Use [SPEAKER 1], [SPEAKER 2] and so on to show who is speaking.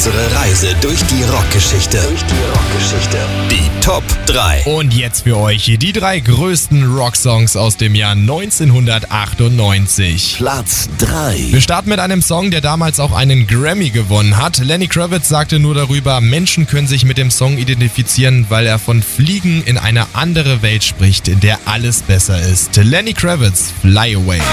[SPEAKER 1] Unsere Reise durch die Rockgeschichte. Die Top 3.
[SPEAKER 2] Und jetzt für euch die 3 größten Rocksongs aus dem Jahr 1998.
[SPEAKER 1] Platz 3.
[SPEAKER 2] Wir starten mit einem Song, der damals auch einen Grammy gewonnen hat. Lenny Kravitz sagte nur darüber, Menschen können sich mit dem Song identifizieren, weil er von Fliegen in eine andere Welt spricht, in der alles besser ist. Lenny Kravitz, Fly Away.